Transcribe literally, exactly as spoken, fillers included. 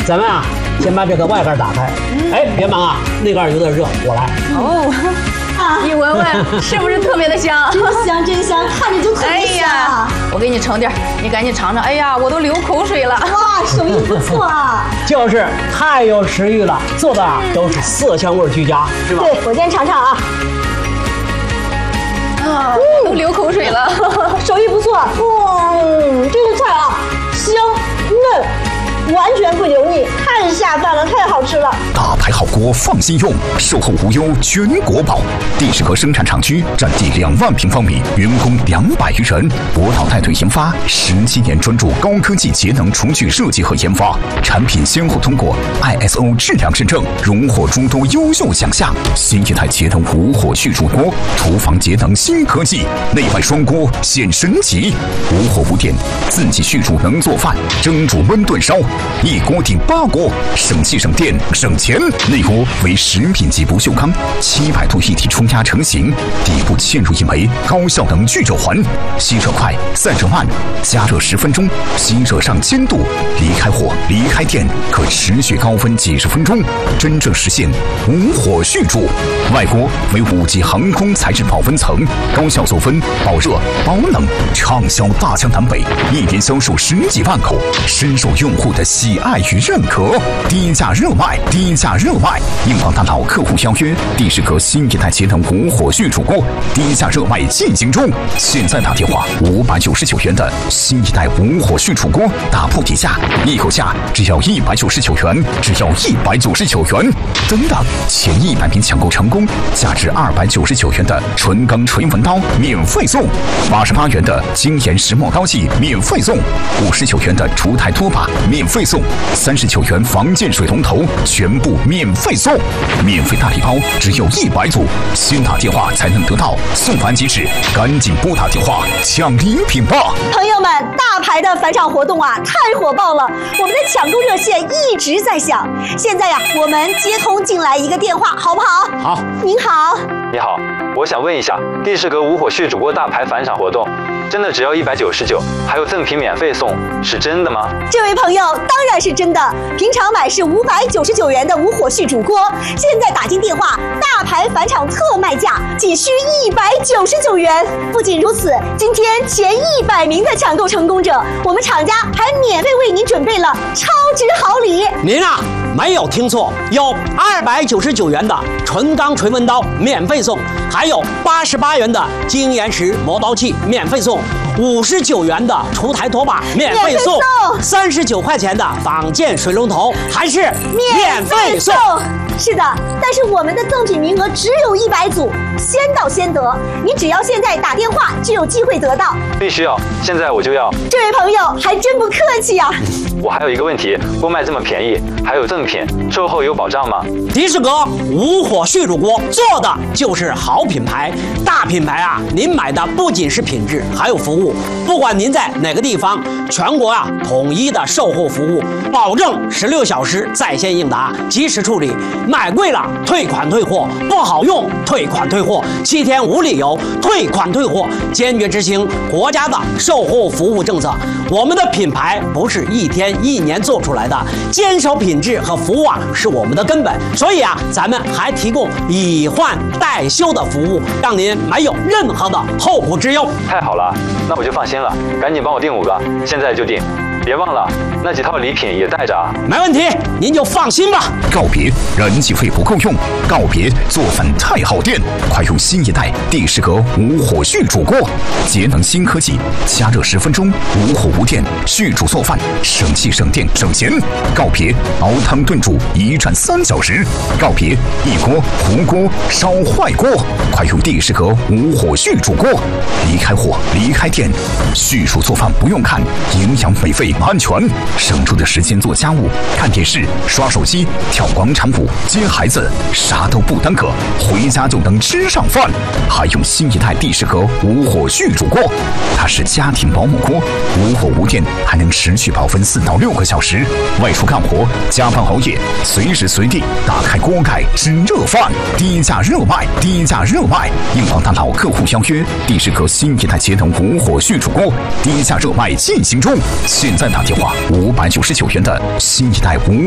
咱们啊，先把这个外盖打开。嗯、哎，别忙啊，内盖有点热，我来。 哦，啊，你闻闻，是不是特别的香？ 真香，真香，看着就特别香、啊。哎呀， 我给你盛点，你赶紧尝尝。哎呀，我都流口水了。 哇，手艺不错啊。 就是太有食欲了，做的啊都是色香味俱佳，是吧？ 对，我先尝尝啊。 啊，都流口水了。 手艺不错。嗯，这个菜啊，香嫩，完全不油腻，太下饭了，太好吃了。 大牌好锅放心用，售后无忧全国保。地势和生产厂区占地两万平方米，员工两百余人。博导带队研发，十七年专注高科技节能厨具设计和研发，产品先后通过 I S O 质量认证，荣获诸多优秀奖项。新一代节能无火续煮锅，厨房节能新科技，内外双锅显神奇。无火无电，自己续煮能做饭，蒸煮焖炖烧，一锅顶八锅，省气省电省钱。内锅为食品级不锈钢，七百度一体冲压成型，底部嵌入一枚高效能聚热环，吸热快，散热慢，加热十分钟，吸热上千度，离开火离开电，可持续高温几十分钟，真正实现无火续煮。外锅为五级航空材质保温层，高效做温、保热、保冷，畅销大江南北，一年销售十几万口，深受用户的喜爱与认可。低价热卖，低价热卖！硬广大佬客户邀约，地势阁新一代节能无火续煮锅，低价热卖进行中。现在打电话，五百九十九元的新一代无火续煮锅，打破底价，一口价只要一百九十九元，只要一百九十九元。等等，前一百名抢购成功，价值二百九十九元的纯钢锤纹刀免费送，八十八元的精研石墨刀器免费送，五十九元的厨台拖把免费送，三十九元防溅水龙头全部免费送，免费大礼包只有一百组，先打电话才能得到，送完即止，赶紧拨打电话抢礼品吧！ 朋友们，大牌的返场活动啊，太火爆了！我们的抢购热线一直在响。现在呀、啊，我们接通进来一个电话，好不好？ 好。 您好。 你好，我想问一下，地势阁无火续煮锅大牌返场活动，真的只要一百九十九，还有赠品免费送，是真的吗？ 这位朋友，当然是真的。平常买是五百九十九元的无火续煮锅，现在打进电话，大牌返场特卖价仅需一百九十九元。不仅如此，今天前一百名的抢购成功者，我们厂家还免费为您准备了超值好礼。 您啊，没有听错，有二百九十九元的纯钢锤纹刀免费送，还有八十八元的精研石磨刀器免费送，五十九元的厨台拖把免费送，三十九块钱的防溅水龙头还是免费送。 是的，但是我们的赠品名额只有一百组，先到先得。你只要现在打电话就有机会得到。 必须要，现在我就要。 这位朋友还真不客气啊。 我还有一个问题，锅卖这么便宜，还有赠品，售后有保障吗？ 迪士阁无火续煮锅做的就是好品牌，大品牌啊！您买的不仅是品质，还有服务。不管您在哪个地方，全国啊统一的售后服务，保证十六小时在线应答，及时处理。买贵了退款退货，不好用退款退货，七天无理由退款退货，坚决执行国家的售后服务政策。我们的品牌不是一天一年做出来的，坚守品质和服务啊是我们的根本。所以啊，咱们还提供以换代修的服务，让您没有任何的后顾之忧。 太好了，那我就放心了，赶紧帮我订五个，现在就订。别忘了，那几套礼品也带着啊。 没问题，您就放心吧。 告别燃气费不够用，告别做饭太耗电，快用新一代地势阁无火续煮锅，节能新科技，加热十分钟，无火无电续煮做饭，省气省电省钱。告别熬汤炖煮一站三小时，告别一锅糊锅烧坏锅，快用地势阁无火续煮锅，离开火离开电，续煮做饭不用看，营养美味安全，省出的时间做家务、看电视、刷手机、跳广场舞、接孩子，啥都不耽搁，回家就能吃上饭。还用新一代地势阁无火续煮锅，它是家庭保姆锅，无火无电，还能持续保温四到六个小时。外出干活、加班熬夜，随时随地打开锅盖吃热饭，低价热卖，低价热卖！硬广大佬客户邀约，地势阁新一代节能无火续煮锅，低价热卖进行中。现在打电话五百九十九元的新一代无